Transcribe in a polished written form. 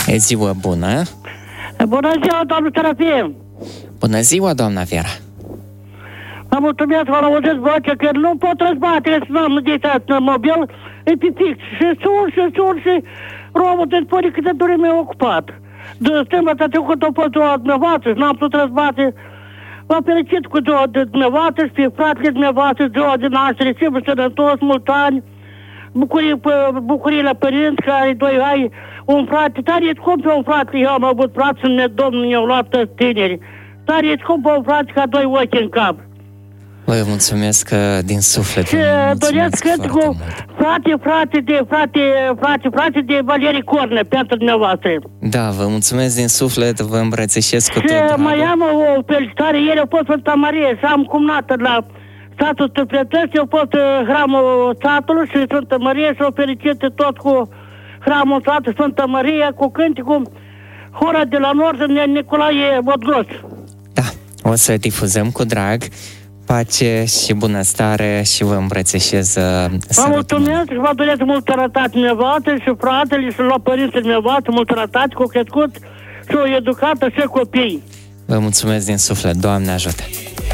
E ziua bună! Bună ziua, doamnă Serafie! Bună ziua, doamna Vera! Mă mulțumesc că am auzit vocea, că nu pot răzbate, n-am de mobil, e pe fix, și sun și robul te spune câte durim e ocupat. De sâmbătă trecut a fost o dumneavoastră și n-am putut răzbate. V-am fericit cu ziua de dumneavoastră și pe fratele dumneavoastră, ziua de naștere, și vă sănătos, mulți ani, bucurii la părinți, care doi ai un frate, tare e scump pe un frate, eu am avut frate și Domnul ne-au luat tineri. Tare e scump pe un frate ca doi ochi în cap. Vă mulțumesc din suflet. Și doresc cântecul frate de Valerii Corne pentru dumneavoastră. Da, vă mulțumesc din suflet, vă îmbrățișez cu tot Și dragul. mai am o felicitare, ieri a fost Sfânta Marie și am cumnată la statul Stăpletăți, a fost hramul statului și Sfânta Marie și o fericită tot cu hramul statului Sfânta Marie, cu cântecul Hora de la Nord, Nicolae Vodgros. Da, o să difuzăm cu drag. Pace și bunăstare și vă îmbrățișez. Vă mulțumesc și vă doresc mult sănătate dumneavoastră și fratele și la părinții dumneavoastră, mult sănătate, cu crescut și o educată și copii. Vă mulțumesc din suflet, Doamne ajută!